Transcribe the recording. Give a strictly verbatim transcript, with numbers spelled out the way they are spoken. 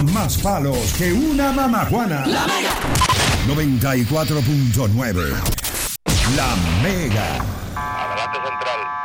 Más palos que una mamajuana. La Mega. noventa y cuatro punto nueve. La Mega. Adelante Central.